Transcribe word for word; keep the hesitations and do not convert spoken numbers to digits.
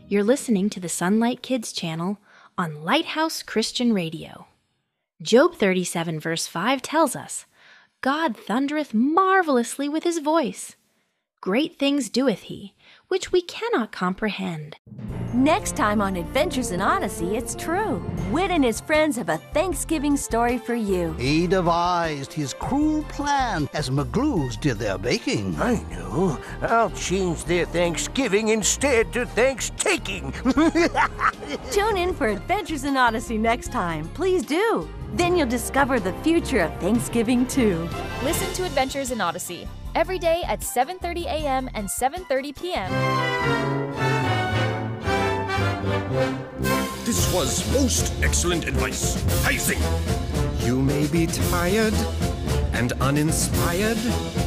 You're listening to the Sunlight Kids channel on Lighthouse Christian Radio. Job thirty-seven verse five tells us, God thundereth marvelously with his voice. Great things doeth he, which we cannot comprehend. Next time on Adventures in Odyssey, it's true. Wit and his friends have a Thanksgiving story for you. He devised his cruel plan as McGlues did their baking. I know. I'll change their Thanksgiving instead to Thanks-taking. Tune in for Adventures in Odyssey next time. Please do. Then you'll discover the future of Thanksgiving, too. Listen to Adventures in Odyssey every day at seven thirty a.m. and seven thirty p.m. This was most excellent advice. I think. You may be tired and uninspired,